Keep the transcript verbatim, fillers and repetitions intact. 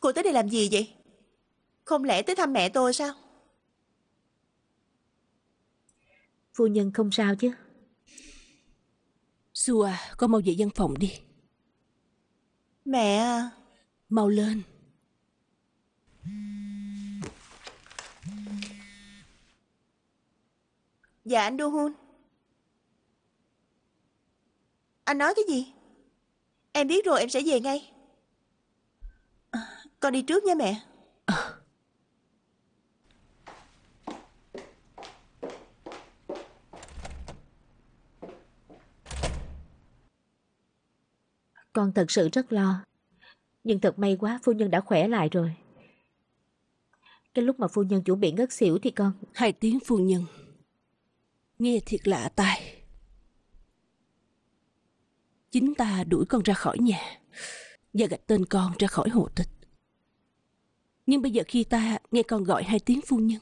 Cô tới đây làm gì vậy? Không lẽ tới thăm mẹ tôi sao? Phu nhân không sao chứ? Su à, con mau về văn phòng đi. Mẹ à. Mau lên. Dạ anh Do Hun. Anh nói cái gì? Em biết rồi, em sẽ về ngay. À, con đi trước nha mẹ. À. Con thật sự rất lo. Nhưng thật may quá phu nhân đã khỏe lại rồi. Cái lúc mà phu nhân chuẩn bị ngất xỉu thì con... Hai tiếng phu nhân nghe thiệt lạ tai. Chính ta đuổi con ra khỏi nhà và gạch tên con ra khỏi hộ tịch. Nhưng bây giờ khi ta nghe con gọi hai tiếng phu nhân,